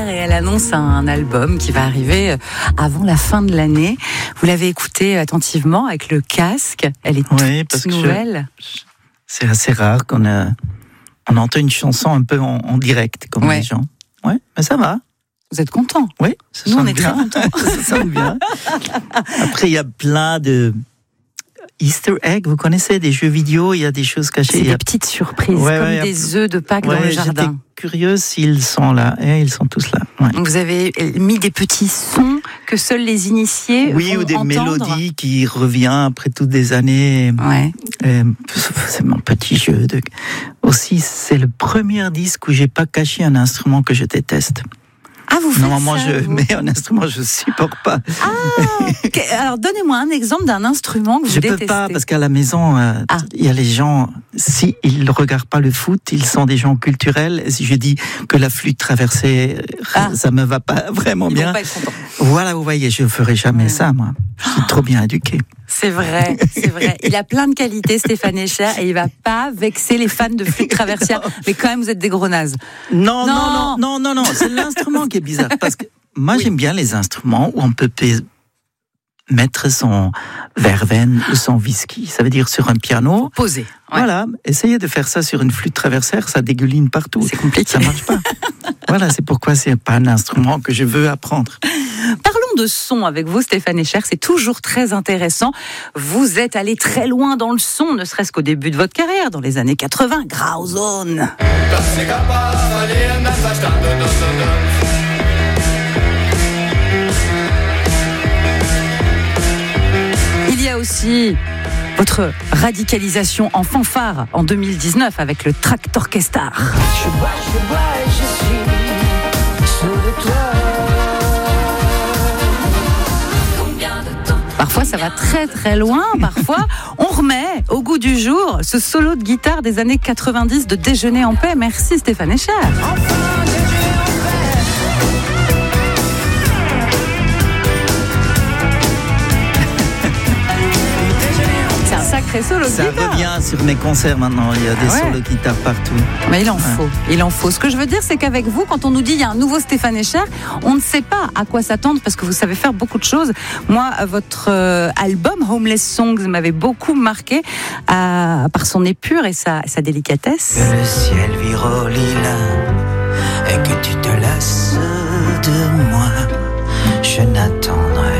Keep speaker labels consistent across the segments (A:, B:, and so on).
A: Et elle annonce un album qui va arriver avant la fin de l'année. Vous l'avez écouté attentivement avec le casque. Elle est toute nouvelle.
B: C'est assez rare qu'on entend une chanson un peu en direct, comme les gens. Ouais, mais ça va.
A: Vous êtes content?
B: Oui,
A: nous on est très contents.
B: Ça sonne bien. Après, il y a plein de Easter eggs. Vous connaissez des jeux vidéo, il y a des choses cachées.
A: C'est des petites surprises, comme des œufs de Pâques dans le jardin.
B: J'étais curieuse s'ils sont là. Et ils sont tous là. Ouais.
A: Vous avez mis des petits sons que seuls les initiés vont
B: ou des
A: entendre.
B: mélodies qui reviennent après toutes des années.
A: Ouais.
B: C'est mon petit jeu. Aussi, c'est le premier disque où j'ai pas caché un instrument que je déteste.
A: Ah, vous faites
B: normalement,
A: ça,
B: je mets un instrument, je supporte pas.
A: Alors, donnez-moi un exemple d'un instrument que vous détestez.
B: Je peux pas, parce qu'à la maison, il y a les gens, si ils ne regardent pas le foot, ils sont des gens culturels. Et si je dis que la flûte traversée, ça me va pas vraiment
A: ils
B: bien.
A: Vont pas être contents.
B: Voilà, vous voyez, je ferai jamais ça, moi. Je suis trop bien éduqué.
A: C'est vrai, c'est vrai. Il a plein de qualités, Stéphane Escher, et il va pas vexer les fans de flûte traversière. Mais quand même, vous êtes des gros nazes.
B: Non. C'est l'instrument qui est bizarre. Parce que moi, j'aime bien les instruments où on peut mettre son verveine ou son whisky. Ça veut dire sur un piano.
A: Poser. Ouais.
B: Voilà. Essayez de faire ça sur une flûte traversière, ça dégouline partout.
A: C'est compliqué.
B: Ça marche pas. Voilà, c'est pourquoi c'est pas un instrument que je veux apprendre.
A: Parlons de son avec vous, Stéphane Escher, c'est toujours très intéressant. Vous êtes allé très loin dans le son, ne serait-ce qu'au début de votre carrière, dans les années 80, Grauzone. Il y a aussi votre radicalisation en fanfare en 2019 avec le Traktorkestar.
C: Je bois et je suis sous le toit.
A: Parfois, ça va très très loin. Parfois, on remet au goût du jour ce solo de guitare des années 90 de Déjeuner en paix. Merci Stéphane Escher. C'est un sacré solo de guitare.
B: Ça revient sur mes concerts maintenant. Il y a des solos de guitare partout.
A: Mais il en faut. Ce que je veux dire, c'est qu'avec vous, quand on nous dit il y a un nouveau Stéphane Escher, on ne sait pas à quoi s'attendre parce que vous savez faire beaucoup de choses. Moi, votre album Homeless Songs m'avait beaucoup marqué par son épure et sa délicatesse.
C: Que le ciel vire au lilas et que tu te lasses de moi, je n'attendrai.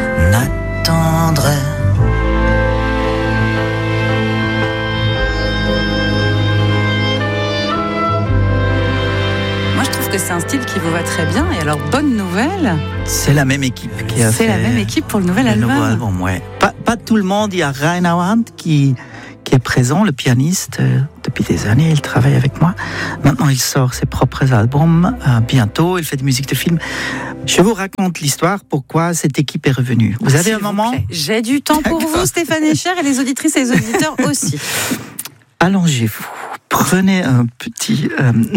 A: C'est un style qui vous va très bien. Et alors, bonne nouvelle.
B: C'est la même équipe qui a fait.
A: C'est la même équipe pour le nouvel album.
B: Nouveau album, ouais. Pas tout le monde. Il y a Rainer Wand qui est présent, le pianiste. Depuis des années, il travaille avec moi. Maintenant, il sort ses propres albums. Bientôt, il fait de musique de film. Je vous raconte l'histoire, pourquoi cette équipe est revenue. Vous avez un moment ?
A: J'ai du temps pour vous, Stéphane Escher, et les auditrices et les auditeurs aussi.
B: Allongez-vous. Prenez un petit...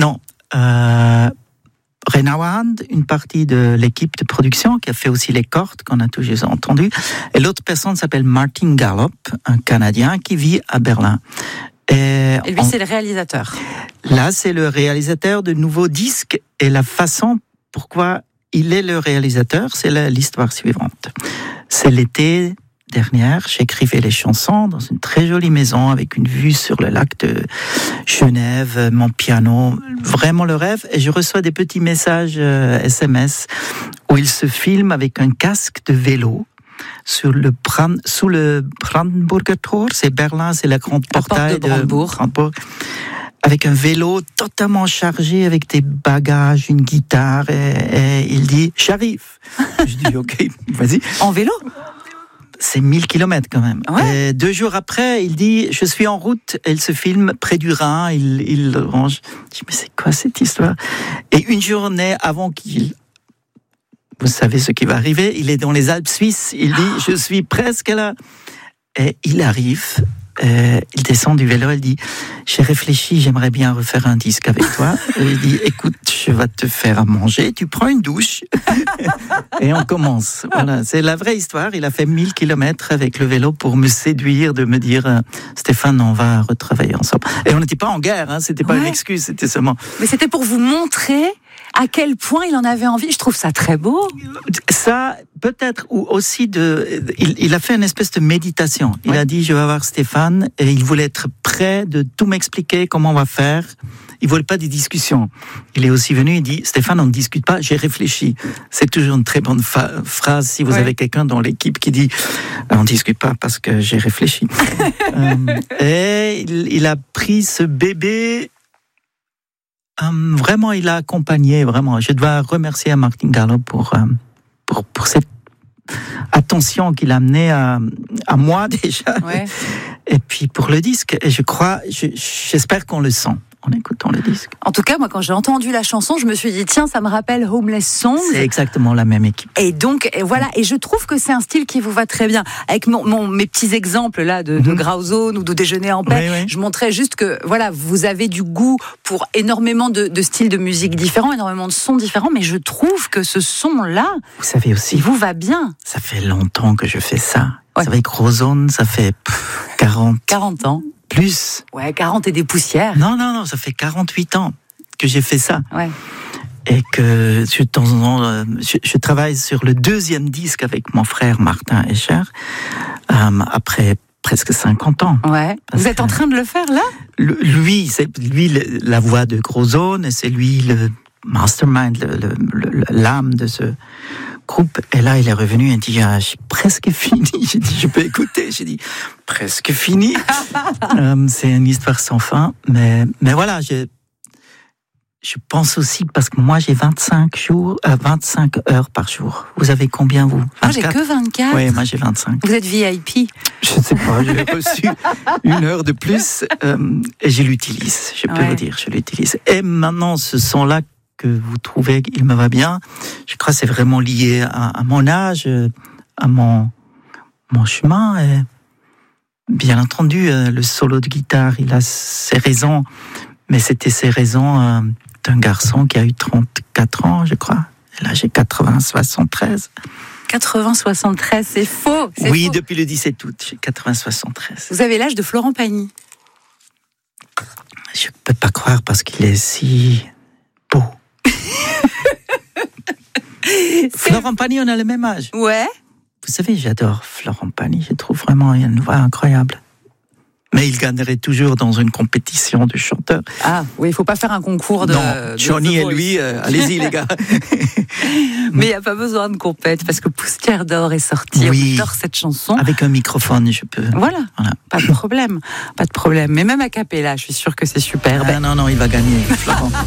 B: Rainer Wand, une partie de l'équipe de production qui a fait aussi les cordes qu'on a toujours entendues. Et l'autre personne s'appelle Martin Gallop, un Canadien qui vit à Berlin.
A: Et lui, c'est le réalisateur.
B: Là, c'est le réalisateur de nouveaux disques. Et la façon pourquoi il est le réalisateur, c'est l'histoire suivante. C'est l'été dernière, j'écrivais les chansons dans une très jolie maison avec une vue sur le lac de Genève, mon piano, vraiment le rêve. Et je reçois des petits messages SMS où il se filme avec un casque de vélo sous le Brandenburger Tor. C'est Berlin, c'est la grande portail de Brandebourg. Avec un vélo totalement chargé, avec des bagages, une guitare. Et il dit, j'arrive. Je dis, ok, vas-y.
A: En vélo ?
B: C'est 1000 km quand même.
A: Ouais.
B: Et 2 jours après, il dit, je suis en route. Et il se filme près du Rhin. Il range. Je dis, mais c'est quoi cette histoire? Et une journée avant vous savez ce qui va arriver, il est dans les Alpes suisses. Il dit, je suis presque là. Et il arrive. Il descend du vélo, il dit, j'ai réfléchi, j'aimerais bien refaire un disque avec toi. Et il dit, écoute, je vais te faire à manger, tu prends une douche et on commence. Voilà, c'est la vraie histoire. Il a fait 1000 km avec le vélo pour me séduire, de me dire, Stéphane, on va retravailler ensemble. Et on n'était pas en guerre, hein, c'était pas une excuse, c'était seulement...
A: Mais c'était pour vous montrer À quel point il en avait envie. Je trouve ça très beau.
B: Ça, peut-être, ou aussi il a fait une espèce de méditation. Il a dit, je vais voir Stéphane, et il voulait être prêt de tout m'expliquer comment on va faire. Il voulait pas des discussions. Il est aussi venu, il dit, Stéphane, on ne discute pas, j'ai réfléchi. C'est toujours une très bonne phrase si vous avez quelqu'un dans l'équipe qui dit, on ne discute pas parce que j'ai réfléchi. Et il a pris ce bébé. Vraiment, il a accompagné, vraiment. Je dois remercier Martin Gallo pour cette attention qu'il a amenée à moi déjà. Ouais. Et puis pour le disque, et j'espère qu'on le sent en écoutant le disque.
A: En tout cas, moi, quand j'ai entendu la chanson, je me suis dit, tiens, ça me rappelle Homeless Songs.
B: C'est exactement la même équipe.
A: Et donc, voilà, et je trouve que c'est un style qui vous va très bien. Avec mes petits exemples là de Grauzone ou de Déjeuner en paix, je montrais juste que, voilà, vous avez du goût pour énormément de styles de musique différents, énormément de sons différents, mais je trouve que ce son-là,
B: vous savez aussi,
A: il vous va bien.
B: Ça fait longtemps que je fais ça. Ouais. Avec Grauzone, ça fait 40
A: ans.
B: Plus.
A: Ouais, 40 et des poussières.
B: Non, ça fait 48 ans que j'ai fait ça.
A: Ouais.
B: Et que de temps en temps, je travaille sur le 2e disque avec mon frère Martin Escher, après presque 50 ans.
A: Ouais. Vous êtes en train de le faire là ?
B: C'est lui la voix de Grauzone, et c'est lui le mastermind, l'âme de ce groupe. Et là, il est revenu et dit, j'ai presque fini. J'ai dit, je peux écouter. J'ai dit, presque fini. C'est une histoire sans fin. Mais voilà, je pense aussi, parce que moi, j'ai 25 heures par jour. Vous avez combien, vous ? 24 ?
A: Moi, j'ai que 24.
B: Oui, moi, j'ai 25.
A: Vous êtes VIP ?
B: Je ne sais pas, j'ai reçu 1 heure de plus et je l'utilise. Je peux vous dire, je l'utilise. Et maintenant, ce son-là que vous trouvez qu'il me va bien, je crois que c'est vraiment lié à mon âge, à mon chemin. Et bien entendu, le solo de guitare, il a ses raisons, mais c'était ses raisons d'un garçon qui a eu 34 ans, je crois. Et là, j'ai 80-73.
A: 80-73, c'est faux.
B: Oui,
A: faux.
B: Depuis le 17 août, j'ai 80-73.
A: Vous avez l'âge de Florent Pagny.
B: Je ne peux pas croire parce qu'il est si beau. Florent Pagny, on a le même âge.
A: Ouais.
B: Vous savez, j'adore Florent Pagny. Je trouve vraiment il a une voix incroyable. Mais il gagnerait toujours dans une compétition de chanteurs.
A: Ah, oui, il ne faut pas faire un concours de...
B: Non, Johnny et lui, allez-y les gars.
A: Mais il n'y a pas besoin de compète, parce que Poussière d'or est sorti.
B: Oui.
A: On adore cette chanson.
B: Avec un microphone, je peux...
A: Voilà. Pas de problème. Mais même a cappella, je suis sûre que c'est superbe.
B: Non, il va gagner, Florent.